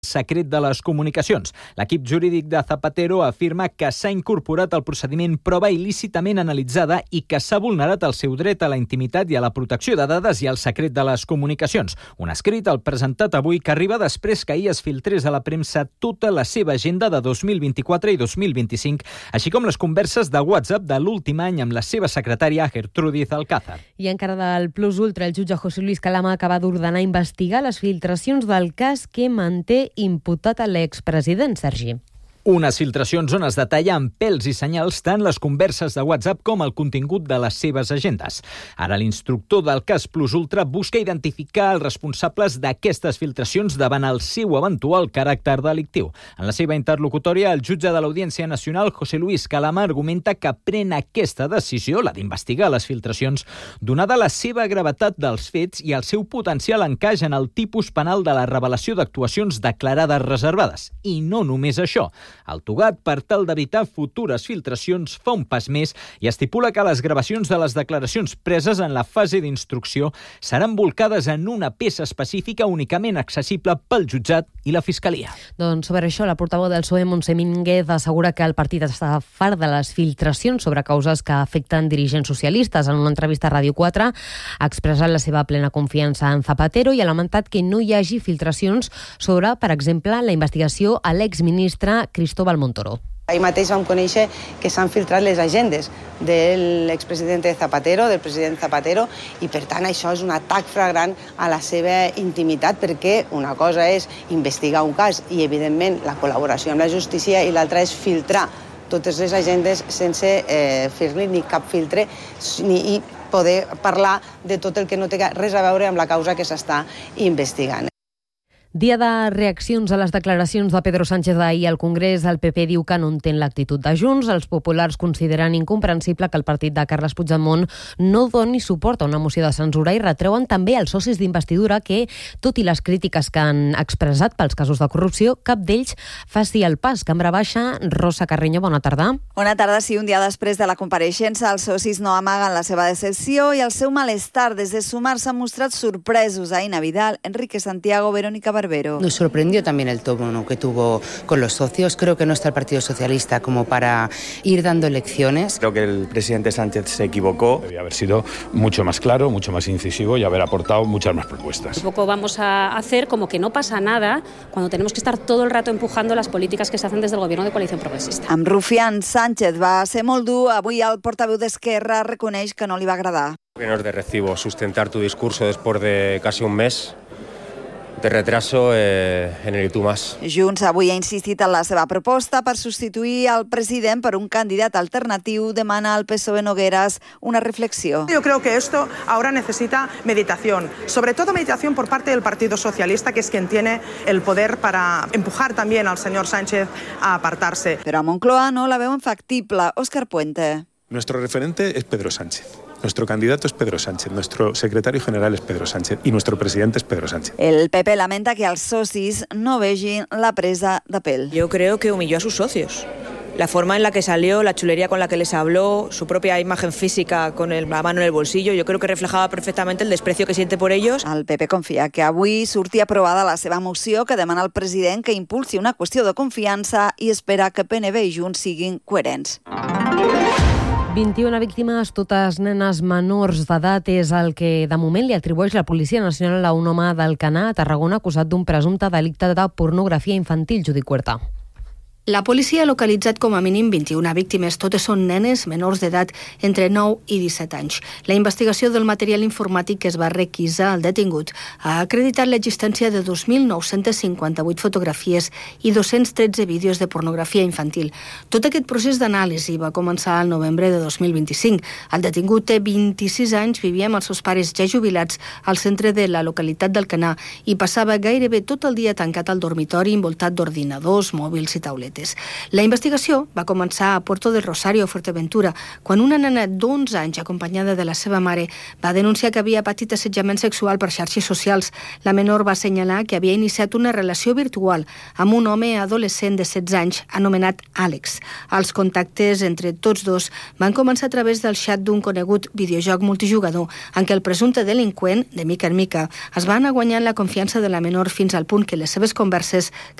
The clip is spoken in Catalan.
secret de les comunicacions. L'equip jurídic de Zapatero afirma que s'ha incorporat al procediment prova il·lícitament analitzada i que s'ha vulnerat el seu dret a la intimitat i a la protecció de dades i al secret de les comunicacions. Un escrit, el presentat avui, que arriba després que ahir es filtrés a la premsa tota la seva agenda de 2024 i 2025, així com les converses de WhatsApp de l'últim any amb la seva secretària Gertrudis Alcázar. I encara del plus ultra, el jutge José Luis Calama acaba d'ordenar investigar les filtracions del cas que manté imputat a l'expresident Sergi. Unes filtracions on es detalla amb pèls i senyals tant les converses de WhatsApp com el contingut de les seves agendes. Ara l'instructor del cas Plus Ultra busca identificar els responsables d'aquestes filtracions davant el seu eventual caràcter delictiu. En la seva interlocutòria, el jutge de l'Audiència Nacional, José Luis Calama, argumenta que pren aquesta decisió, la d'investigar les filtracions, donada la seva gravetat dels fets i el seu potencial encaix en el tipus penal de la revelació d'actuacions declarades reservades. I no només això. El togat, per tal d'evitar futures filtracions, fa un pas més i estipula que les gravacions de les declaracions preses en la fase d'instrucció seran bolcades en una peça específica únicament accessible pel jutjat i la Fiscalia. Doncs sobre això, la portaveu del PSOE, Montse Mínguez, assegura que el partit està fart de les filtracions sobre causes que afecten dirigents socialistes. En una entrevista a Ràdio 4 ha expressat la seva plena confiança en Zapatero i ha lamentat que no hi hagi filtracions sobre, per exemple, la investigació a l'exministre Cristóbal Montoro. Ahir mateix vam conèixer que s'han filtrat les agendes de l'expresident Zapatero, del president Zapatero, i per tant això és un atac flagrant a la seva intimitat, perquè una cosa és investigar un cas i evidentment la col·laboració amb la justícia i l'altra és filtrar totes les agendes sense fer-li ni cap filtre ni poder parlar de tot el que no té res a veure amb la causa que s'està investigant. Dia de reaccions a les declaracions de Pedro Sánchez ahir al Congrés. El PP diu que no entén l'actitud de Junts. Els populars consideren incomprensible que el partit de Carles Puigdemont no doni suport a una moció de censura i retreuen també als socis d'investidura que, tot i les crítiques que han expressat pels casos de corrupció, cap d'ells faci el pas. Cambra Baixa, Rosa Carreño, bona tarda. Bona tarda. Sí, un dia després de la compareixença, els socis no amaguen la seva decepció i el seu malestar. Des de Sumar s'han mostrat sorpresos. Aina Vidal, Enrique Santiago, Verónica Barbero. Nos sorprendió también el tono que tuvo con los socios. Creo que no está el Partido Socialista como para ir dando lecciones. Creo que el presidente Sánchez se equivocó. Debía haber sido mucho más claro, mucho más incisivo y haber aportado muchas más propuestas. Un poco vamos a hacer como que no pasa nada cuando tenemos que estar todo el rato empujando las políticas que se hacen desde el gobierno de coalición progresista. Amb rufián, Sánchez va ser molt dur. Avui el portaveu d'Esquerra reconeix que no li va agradar. Que no es de recibo sustentar tu discurso después de casi un mes de retraso en el Tú Más. Junts avui ha insistit en la seva proposta per substituir el president per un candidat alternatiu. Demana al PSOE Nogueras una reflexió. Yo creo que esto ahora necesita meditación, sobre todo meditación por parte del Partido Socialista, que es quien tiene el poder para empujar también al señor Sánchez a apartarse. Però a Moncloa no la veuen factible. Óscar Puente. Nuestro referente es Pedro Sánchez. Nuestro candidato es Pedro Sánchez, nuestro secretario general es Pedro Sánchez y nuestro presidente es Pedro Sánchez. El PP lamenta que els socis no vegin la presa de pèl. Yo creo que humilló a sus socios. La forma en la que salió, la chulería con la que les habló, su propia imagen física con la mano en el bolsillo, yo creo que reflejaba perfectamente el desprecio que siente por ellos. El PP confia que avui surti aprovada la seva moció que demana al president que impulsi una qüestió de confiança i espera que PNB i Junts siguin coherents. 21 víctimes, totes nenes menors d'edat, és el que de moment li atribueix la Policia Nacional a un home d'Alcanar, a Tarragona, acusat d'un presumpte delicte de pornografia infantil. Judit Huerta. La policia ha localitzat com a mínim 21 víctimes. Totes són nenes menors d'edat entre 9 i 17 anys. La investigació del material informàtic que es va requisar al detingut ha acreditat l'existència de 2.958 fotografies i 213 vídeos de pornografia infantil. Tot aquest procés d'anàlisi va començar al novembre de 2025. El detingut té 26 anys, vivia amb els seus pares ja jubilats al centre de la localitat d'Alcanar i passava gairebé tot el dia tancat al dormitori envoltat d'ordinadors, mòbils i tauletes. contactes. La investigació va començar a Puerto del Rosario, Fuerteventura, quan una nena d'11 anys, acompanyada de la seva mare, va denunciar que havia patit assetjament sexual per xarxes socials. La menor va assenyalar que havia iniciat una relació virtual amb un home adolescent de 16 anys anomenat Àlex. Els contactes entre tots dos van començar a través del xat d'un conegut videojoc multijugador en què el presumpte delinqüent, de mica en mica, es va anar guanyant la confiança de la menor fins al punt que les seves converses